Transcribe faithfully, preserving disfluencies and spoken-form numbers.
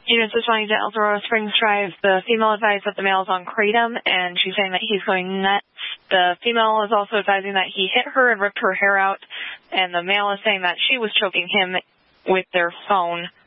Units responding to El Dorado Springs Drive, the female advised that the male is on kratom, and she's saying that he's going nuts. The female is also advising that he hit her and ripped her hair out, and the male is saying that she was choking him with their phone.